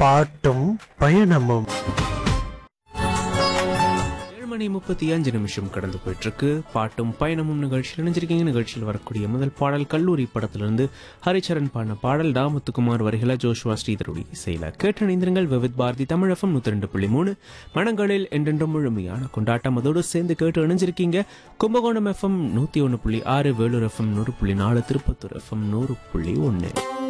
பாட்டும் பயணமும். 7:35 கடந்து போயிட்டு இருக்கு. பாட்டும் பயணமும் நிகழ்ச்சியில் இணைஞ்சிருக்கீங்க. நிகழ்ச்சியில் வரக்கூடிய முதல் பாடல் கல்லூரி படத்திலிருந்து ஹரிச்சரன் பாடின பாடல். தாமத்துக்குமார் வரிகள, ஜோஷுவா ஸ்ரீதருடைய இசையில கேட்டு இணைந்திருங்கள். விவித் பாரதி தமிழ் FM 102.3 மனங்களில் என்றென்றும் முழுமையான கொண்டாட்டம். அதோடு சேர்ந்து கேட்டு இணைஞ்சிருக்கீங்க. Kumbakonam FM 101.6, Vellore FM 100.4, Tirupattur FM 100.1.